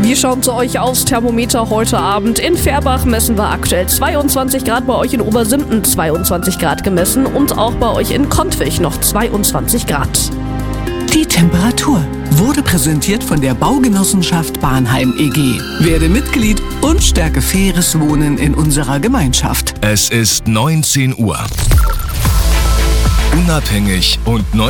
Wie schaut's euch aus? Thermometer heute Abend. In Fehrbach messen wir aktuell 22 Grad, bei euch in Obersimten 22 Grad gemessen und auch bei euch in Kontwig noch 22 Grad. Die Temperatur wurde präsentiert von der Baugenossenschaft Bahnheim e.G. Werde Mitglied und stärke faires Wohnen in unserer Gemeinschaft. Es ist 19 Uhr. Unabhängig und neu.